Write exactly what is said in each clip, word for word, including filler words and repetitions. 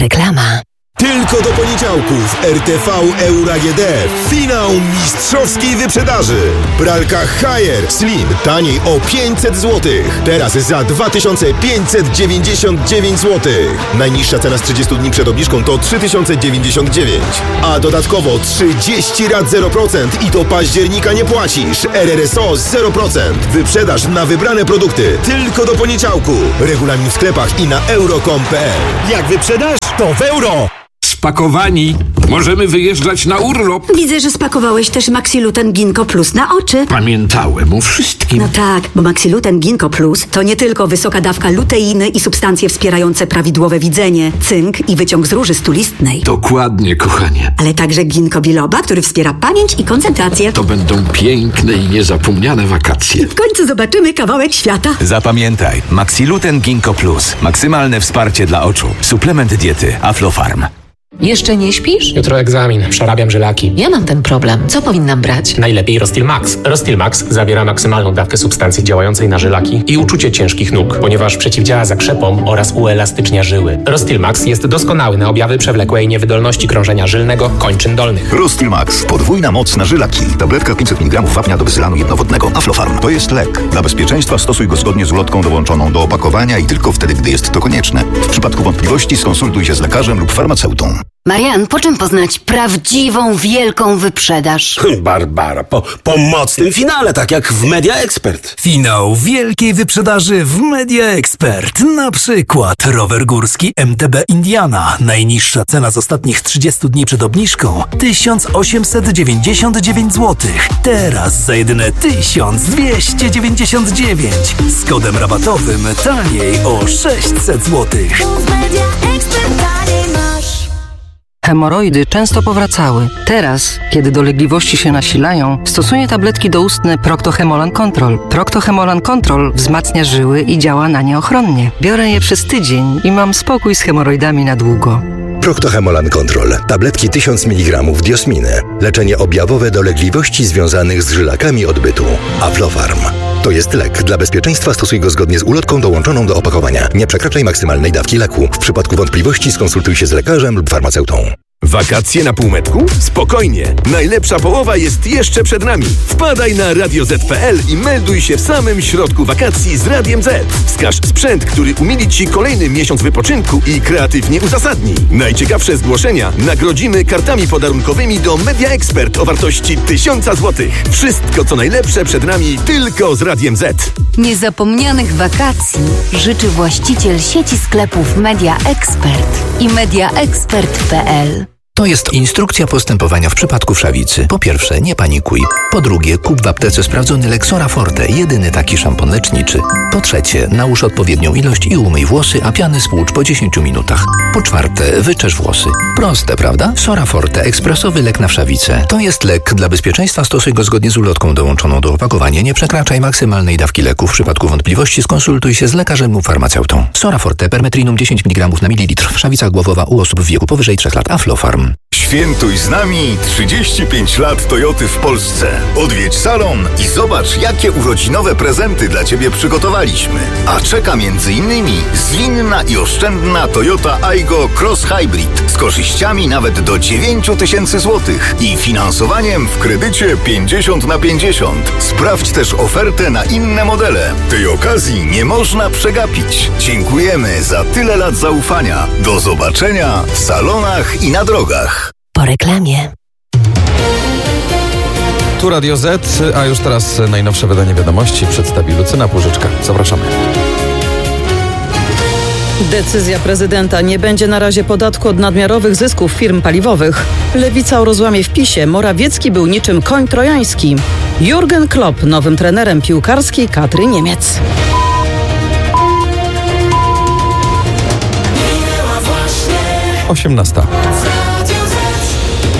Reklama. Tylko do poniedziałków R T V Euro A G D. Finał mistrzowskiej wyprzedaży. Pralka Haier Slim taniej o pięćset złotych. Teraz za dwa tysiące pięćset dziewięćdziesiąt dziewięć złotych. Najniższa cena z trzydziestu dni przed obniżką to trzy tysiące dziewięćdziesiąt dziewięć. A dodatkowo trzydzieści rat zero procent i do października nie płacisz. R R S O zero procent. Wyprzedaż na wybrane produkty. Tylko do poniedziałku. Regulamin w sklepach i na euro kropka com kropka p l. Jak wyprzedasz, to w euro! Spakowani. Możemy wyjeżdżać na urlop. Widzę, że spakowałeś też Maxiluten Ginkgo Plus na oczy. Pamiętałem o wszystkim. No tak, bo Maxiluten Ginkgo Plus to nie tylko wysoka dawka luteiny i substancje wspierające prawidłowe widzenie, cynk i wyciąg z róży stulistnej. Dokładnie, kochanie. Ale także ginkgo biloba, który wspiera pamięć i koncentrację. To będą piękne i niezapomniane wakacje. W końcu zobaczymy kawałek świata. Zapamiętaj, Maxiluten Ginkgo Plus. Maksymalne wsparcie dla oczu. Suplement diety Aflofarm. Jeszcze nie śpisz? Jutro egzamin, przerabiam żylaki. Ja mam ten problem. Co powinnam brać? Najlepiej Rostil Max. Rostil Max zawiera maksymalną dawkę substancji działającej na żylaki i uczucie ciężkich nóg, ponieważ przeciwdziała zakrzepom oraz uelastycznia żyły. Rostil Max jest doskonały na objawy przewlekłej niewydolności krążenia żylnego kończyn dolnych. Rostil Max. Podwójna moc na żylaki. Tabletka pięćset miligramów wapnia do wysylanu jednowodnego. Aflofarm. To jest lek. Dla bezpieczeństwa stosuj go zgodnie z ulotką dołączoną do opakowania i tylko wtedy, gdy jest to konieczne. W przypadku wątpliwości skonsultuj się z lekarzem lub farmaceutą. Marian, po czym poznać prawdziwą, wielką wyprzedaż? Barbara, po, po mocnym finale, tak jak w Media Expert. Finał wielkiej wyprzedaży w Media Expert. Na przykład rower górski M T B Indiana. Najniższa cena z ostatnich trzydziestu dni przed obniżką tysiąc osiemset dziewięćdziesiąt dziewięć złotych. Teraz za jedyne tysiąc dwieście dziewięćdziesiąt dziewięć. Z kodem rabatowym taniej o sześćset złotych. Hemoroidy często powracały. Teraz, kiedy dolegliwości się nasilają, stosuję tabletki doustne Procto-Hemolan Control. Procto-Hemolan Control wzmacnia żyły i działa na nie ochronnie. Biorę je przez tydzień i mam spokój z hemoroidami na długo. Procto-Hemolan Control. Tabletki tysiąc miligramów diosminy. Leczenie objawowe dolegliwości związanych z żylakami odbytu. Aflofarm. To jest lek. Dla bezpieczeństwa stosuj go zgodnie z ulotką dołączoną do opakowania. Nie przekraczaj maksymalnej dawki leku. W przypadku wątpliwości skonsultuj się z lekarzem lub farmaceutą. Wakacje na półmetku? Spokojnie! Najlepsza połowa jest jeszcze przed nami. Wpadaj na radio zet kropka p l i melduj się w samym środku wakacji z Radiem Z. Wskaż sprzęt, który umili Ci kolejny miesiąc wypoczynku i kreatywnie uzasadnij. Najciekawsze zgłoszenia nagrodzimy kartami podarunkowymi do Media Expert o wartości tysiąc złotych. Wszystko, co najlepsze przed nami tylko z Radiem Z. Niezapomnianych wakacji życzy właściciel sieci sklepów Media Expert i media expert kropka p l. To jest instrukcja postępowania w przypadku wszawicy. Po pierwsze, nie panikuj. Po drugie, kup w aptece sprawdzony lek Sora Forte, jedyny taki szampon leczniczy. Po trzecie, nałóż odpowiednią ilość i umyj włosy, a piany spłucz po dziesięciu minutach. Po czwarte, wyczesz włosy. Proste, prawda? Sora Forte, ekspresowy lek na wszawicę. To jest lek. Dla bezpieczeństwa stosuj go zgodnie z ulotką dołączoną do opakowania. Nie przekraczaj maksymalnej dawki leku. W przypadku wątpliwości skonsultuj się z lekarzem lub farmaceutą. Sora Forte, permetrinum dziesięć miligramów na mililitr. Wszawica głowowa u osób w wieku powyżej trzech lat. Aflofarm. Świętuj z nami trzydzieści pięć lat Toyoty w Polsce. Odwiedź salon i zobacz, jakie urodzinowe prezenty dla Ciebie przygotowaliśmy. A czeka między innymi zwinna i oszczędna Toyota Aygo Cross Hybrid z korzyściami nawet do dziewięć tysięcy złotych i finansowaniem w kredycie pięćdziesiąt na pięćdziesiąt. Sprawdź też ofertę na inne modele. Tej okazji nie można przegapić. Dziękujemy za tyle lat zaufania. Do zobaczenia w salonach i na drogach. Po reklamie. Tu Radio Z, a już teraz najnowsze wydanie wiadomości przedstawi Lucyna Płużyczka. Zapraszamy. Decyzja prezydenta: nie będzie na razie podatku od nadmiarowych zysków firm paliwowych. Lewica o rozłamie w PiSie. Morawiecki był niczym koń trojański. Jurgen Klopp nowym trenerem piłkarskiej kadry Niemiec. osiemnasta.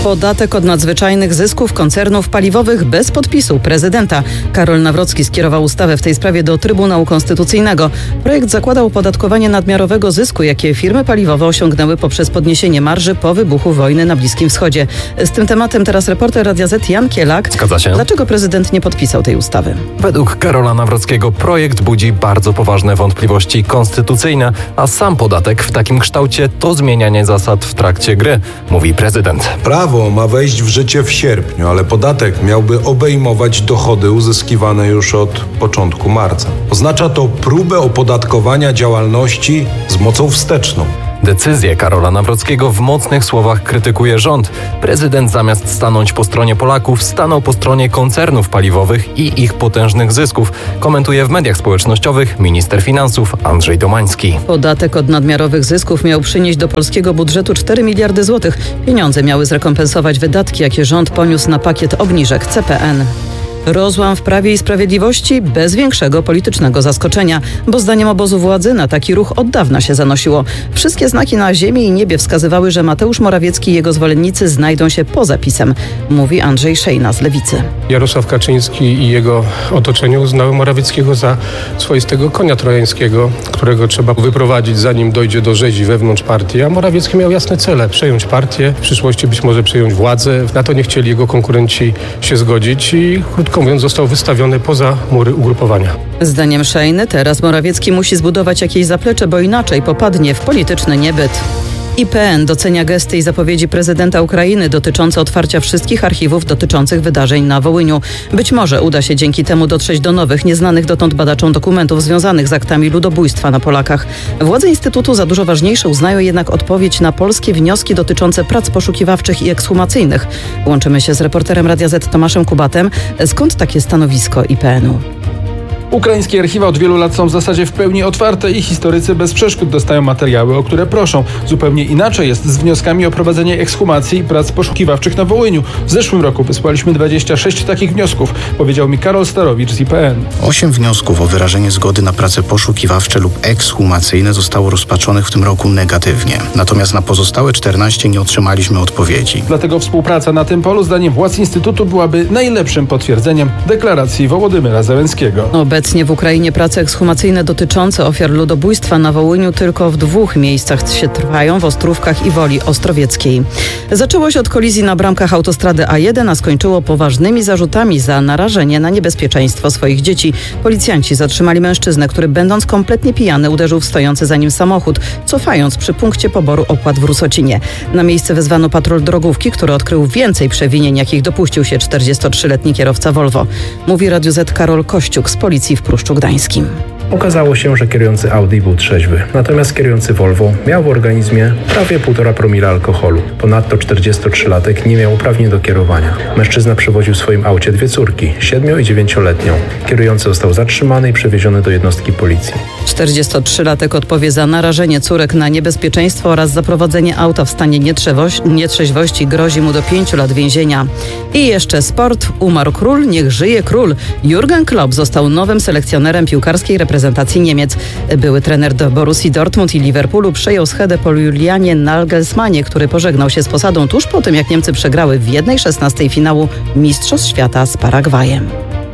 Podatek od nadzwyczajnych zysków koncernów paliwowych bez podpisu prezydenta. Karol Nawrocki skierował ustawę w tej sprawie do Trybunału Konstytucyjnego. Projekt zakłada opodatkowanie nadmiarowego zysku, jakie firmy paliwowe osiągnęły poprzez podniesienie marży po wybuchu wojny na Bliskim Wschodzie. Z tym tematem teraz reporter Radia Z Jan Kielak. Zgadza się. Dlaczego prezydent nie podpisał tej ustawy? Według Karola Nawrockiego projekt budzi bardzo poważne wątpliwości konstytucyjne, a sam podatek w takim kształcie to zmienianie zasad w trakcie gry, mówi prezydent. Prawo ma wejść w życie w sierpniu, ale podatek miałby obejmować dochody uzyskiwane już od początku marca. Oznacza to próbę opodatkowania działalności z mocą wsteczną. Decyzję Karola Nawrockiego w mocnych słowach krytykuje rząd. Prezydent zamiast stanąć po stronie Polaków, stanął po stronie koncernów paliwowych i ich potężnych zysków, komentuje w mediach społecznościowych minister finansów Andrzej Domański. Podatek od nadmiarowych zysków miał przynieść do polskiego budżetu cztery miliardy złotych. Pieniądze miały zrekompensować wydatki, jakie rząd poniósł na pakiet obniżek C P N. Rozłam w Prawie i Sprawiedliwości bez większego politycznego zaskoczenia, bo zdaniem obozu władzy na taki ruch od dawna się zanosiło. Wszystkie znaki na ziemi i niebie wskazywały, że Mateusz Morawiecki i jego zwolennicy znajdą się poza PiS-em, mówi Andrzej Szejna z Lewicy. Jarosław Kaczyński i jego otoczenie uznały Morawieckiego za swoistego konia trojańskiego, którego trzeba wyprowadzić, zanim dojdzie do rzezi wewnątrz partii, a Morawiecki miał jasne cele: przejąć partię, w przyszłości być może przejąć władzę. Na to nie chcieli jego konkurenci się zgodzić i krótko mówiąc został wystawiony poza mury ugrupowania. Zdaniem Szejny teraz Morawiecki musi zbudować jakieś zaplecze, bo inaczej popadnie w polityczny niebyt. I P N docenia gesty i zapowiedzi prezydenta Ukrainy dotyczące otwarcia wszystkich archiwów dotyczących wydarzeń na Wołyniu. Być może uda się dzięki temu dotrzeć do nowych, nieznanych dotąd badaczom dokumentów związanych z aktami ludobójstwa na Polakach. Władze Instytutu za dużo ważniejsze uznają jednak odpowiedź na polskie wnioski dotyczące prac poszukiwawczych i ekshumacyjnych. Łączymy się z reporterem Radia Z Tomaszem Kubatem. Skąd takie stanowisko I P N u? Ukraińskie archiwa od wielu lat są w zasadzie w pełni otwarte i historycy bez przeszkód dostają materiały, o które proszą. Zupełnie inaczej jest z wnioskami o prowadzenie ekshumacji i prac poszukiwawczych na Wołyniu. W zeszłym roku wysłaliśmy dwadzieścia sześć takich wniosków, powiedział mi Karol Starowicz z I P N. Osiem wniosków o wyrażenie zgody na prace poszukiwawcze lub ekshumacyjne zostało rozpatrzonych w tym roku negatywnie. Natomiast na pozostałe czternaście nie otrzymaliśmy odpowiedzi. Dlatego współpraca na tym polu zdaniem władz Instytutu byłaby najlepszym potwierdzeniem deklaracji Wołodymyra Zełenskiego. Obecnie w Ukrainie prace ekshumacyjne dotyczące ofiar ludobójstwa na Wołyniu tylko w dwóch miejscach się trwają, w Ostrówkach i Woli Ostrowieckiej. Zaczęło się od kolizji na bramkach autostrady A jeden, a skończyło poważnymi zarzutami za narażenie na niebezpieczeństwo swoich dzieci. Policjanci zatrzymali mężczyznę, który będąc kompletnie pijany uderzył w stojący za nim samochód, cofając przy punkcie poboru opłat w Rusocinie. Na miejsce wezwano patrol drogówki, który odkrył więcej przewinień, jakich dopuścił się czterdziestotrzyletni kierowca Volvo. Mówi Radiu Z Karol Kościuk z Policji w Pruszczu Gdańskim. Okazało się, że kierujący Audi był trzeźwy, natomiast kierujący Volvo miał w organizmie prawie półtora promila alkoholu. Ponadto czterdziestotrzylatek nie miał uprawnień do kierowania. Mężczyzna przewoził w swoim aucie dwie córki, siedmiu i dziewięcioletnią. Kierujący został zatrzymany i przewieziony do jednostki policji. czterdziestotrzylatek odpowie za narażenie córek na niebezpieczeństwo oraz za prowadzenie auta w stanie nietrzeźwości. Grozi mu do pięciu lat więzienia. I jeszcze sport. Umarł król, niech żyje król. Jurgen Klopp został nowym selekcjonerem piłkarskiej reprezentacji Niemiec. Były trener do Borussii Dortmund i Liverpoolu przejął schedę po Julianie Nagelsmanie, który pożegnał się z posadą tuż po tym, jak Niemcy przegrały w jednej szesnastej finału Mistrzostw Świata z Paragwajem.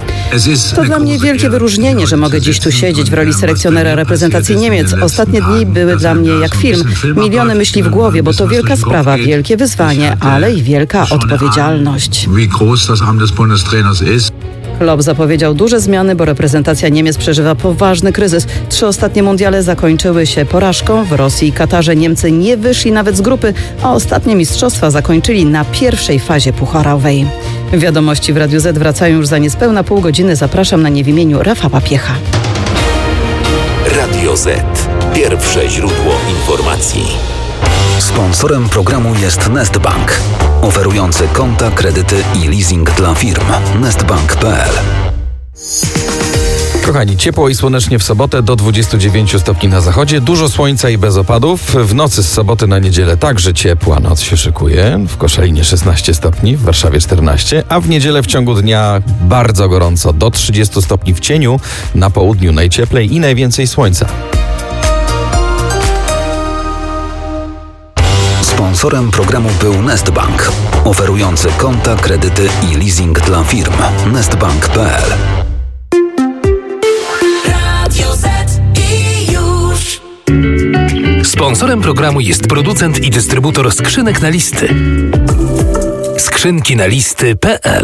To dla mnie wielkie wyróżnienie, że mogę dziś tu siedzieć w roli selekcjonera reprezentacji Niemiec. Ostatnie dni były dla mnie jak film. Miliony myśli w głowie, bo to wielka sprawa, wielkie wyzwanie, ale i wielka odpowiedzialność. Klopp zapowiedział duże zmiany, bo reprezentacja Niemiec przeżywa poważny kryzys. Trzy ostatnie mundiale zakończyły się porażką. W Rosji i Katarze Niemcy nie wyszli nawet z grupy, a ostatnie mistrzostwa zakończyli na pierwszej fazie pucharowej. Wiadomości w Radiu Z wracają już za niespełna pół godziny. Zapraszam na nie w imieniu Rafała Piecha. Radio Z. Pierwsze źródło informacji. Sponsorem programu jest Nestbank, oferujący konta, kredyty i leasing dla firm. nestbank kropka p l. Kochani, ciepło i słonecznie w sobotę do dwudziestu dziewięciu stopni na zachodzie, dużo słońca i bez opadów. W nocy z soboty na niedzielę także ciepła noc się szykuje. W Koszalinie szesnaście stopni, w Warszawie czternaście, a w niedzielę w ciągu dnia bardzo gorąco, do trzydziestu stopni w cieniu, na południu najcieplej i najwięcej słońca. Sponsorem programu był Nestbank, oferujący konta, kredyty i leasing dla firm. nestbank kropka p l. Sponsorem programu jest producent i dystrybutor skrzynek na listy. Skrzynki na listy kropka p l